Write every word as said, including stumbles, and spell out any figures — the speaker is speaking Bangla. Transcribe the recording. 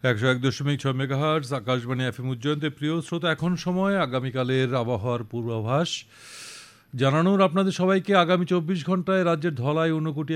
একশো এক দশমিক ছয় মেগাহার্টজ আকাশবাণী এফএম উজ্জয়ন্তে প্রিয় শ্রোতা, এখন সময় আগামীকালের আবহাওয়ার পূর্বাভাস জানানোর। আপনাদের সবাইকে আগামী চব্বিশ ঘন্টায় রাজ্যের ধলাই, ঊনকোটি